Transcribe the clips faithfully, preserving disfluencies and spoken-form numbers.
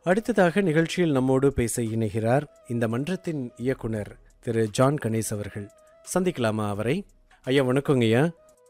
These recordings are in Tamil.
அடுத்ததாக நிகழ்ச்சியில் நம்மோடு பேச இணைகிறார் இந்த மன்றத்தின் இயக்குனர் திரு ஜான் கணேஷ் அவர்கள். சந்திக்கலாமா அவரை? ஐயா வணக்கங்க ஐயா.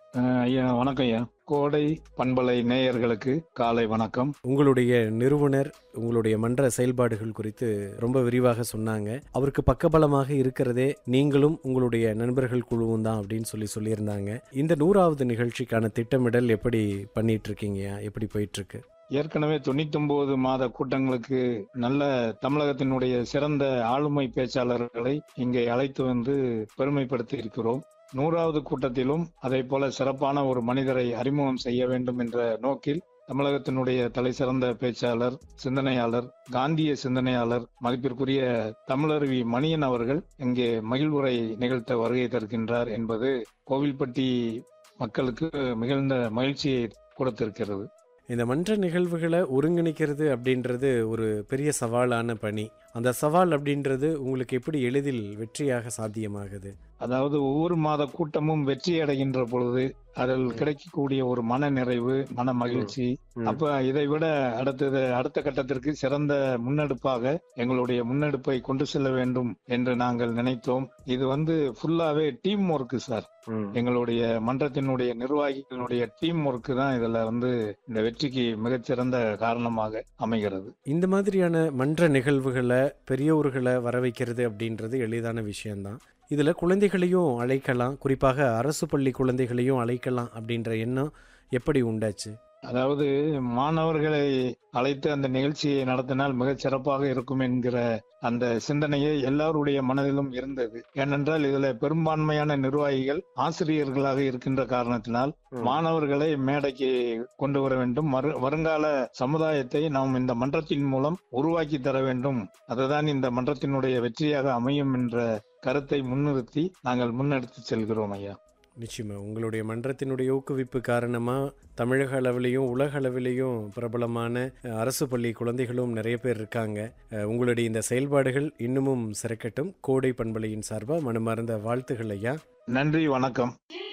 ஐயா வணக்கம் ஐயா. கோடை பண்பலை நேயர்களுக்கு காலை வணக்கம். உங்களுடைய நிறுவனர் உங்களுடைய மன்ற செயல்பாடுகள் குறித்து ரொம்ப விரிவாக சொன்னாங்க. அவருக்கு பக்கபலமாக இருக்கிறதே நீங்களும் உங்களுடைய நண்பர்கள் குழுவும் தான் அப்படின்னு சொல்லி சொல்லியிருந்தாங்க. இந்த நூறாவது நிகழ்ச்சிக்கான திட்டமிடல் எப்படி பண்ணிட்டு இருக்கீங்க? எப்படி போயிட்டு இருக்கு? ஏற்கனவே தொண்ணூத்தி ஒன்பது மாத கூட்டங்களுக்கு நல்ல தமிழகத்தினுடைய சிறந்த ஆளுமை பேச்சாளர்களை இங்கே அழைத்து வந்து பெருமைப்படுத்தி இருக்கிறோம். நூறாவது கூட்டத்திலும் அதை போல சிறப்பான ஒரு மனிதரை அறிமுகம் செய்ய வேண்டும் என்ற நோக்கில் தமிழகத்தினுடைய தலை சிறந்த பேச்சாளர், சிந்தனையாளர், காந்திய சிந்தனையாளர், மதிப்பிற்குரிய தமிழருவி மணியன் அவர்கள் இங்கே மகிழ்வுரை நிகழ்த்த வருகை தருகின்றார் என்பது கோவில்பட்டி மக்களுக்கு மிகுந்த மகிழ்ச்சியை கொடுத்திருக்கிறது. இந்த மன்ற நிகழ்வுகளை ஒருங்கிணைக்கிறது அப்படின்றது ஒரு பெரிய சவாலான பணி. அந்த சவால் அப்படின்றது உங்களுக்கு எப்படி எளிதில் வெற்றியாக சாத்தியமாகுது? அதாவது ஒவ்வொரு மாத கூட்டமும் வெற்றி அடைகின்ற பொழுது அதில் கிடைக்கக்கூடிய ஒரு மன நிறைவு, மன மகிழ்ச்சி. அப்ப இதை விட அடுத்தது அடுத்த கட்டத்திற்கு சிறந்த முன்னெடுப்பாக எங்களுடைய முன்னெடுப்பை கொண்டு செல்ல வேண்டும் என்று நாங்கள் நினைத்தோம். இது வந்து ஃபுல்லாவே டீம் ஒர்க் சார். எங்களுடைய மன்றத்தினுடைய நிர்வாகிகளுடைய டீம் ஒர்க் தான் இதுல வந்து இந்த வெற்றிக்கு மிகச்சிறந்த காரணமாக அமைகிறது. இந்த மாதிரியான மன்ற நிகழ்வுகளை பெரியோர்களை வர வைக்கிறது அப்படின்றது எளிதான விஷயம்தான். இதுல குழந்தைகளையும் அழைக்கலாம், குறிப்பாக அரசு பள்ளி குழந்தைகளையும் அழைக்கலாம் அப்படின்ற எண்ணம் எப்படி உண்டாச்சு? அதாவது மாணவர்களை அழைத்து அந்த நிகழ்ச்சியை நடத்தினால் மிகச் சிறப்பாக இருக்கும் என்கிற அந்த சிந்தனையை எல்லாருடைய மனதிலும் இருந்தது. ஏனென்றால் இதுல பெரும்பான்மையான நிர்வாகிகள் ஆசிரியர்களாக இருக்கின்ற காரணத்தினால் மாணவர்களை மேடைக்கு கொண்டு வர வேண்டும். வருங்கால சமுதாயத்தை நாம் இந்த மன்றத்தின் மூலம் உருவாக்கி தர வேண்டும். அதுதான் இந்த மன்றத்தினுடைய வெற்றியாக அமையும் என்ற கருத்தை முன்னிறுத்தி நாங்கள் முன்னெடுத்து செல்கிறோம் ஐயா. நிச்சயமா உங்களுடைய மன்றத்தினுடைய ஊக்குவிப்பு காரணமா தமிழக அளவிலையும் உலக அளவிலையும் பிரபலமான அரசு பள்ளி குழந்தைகளும் நிறைய பேர் இருக்காங்க. உங்களுடைய இந்த செயல்பாடுகள் இன்னமும் சிறக்கட்டும். கோடை பண்பலையின் சார்பா மனமார்ந்த வாழ்த்துக்கள் ஐயா. நன்றி, வணக்கம்.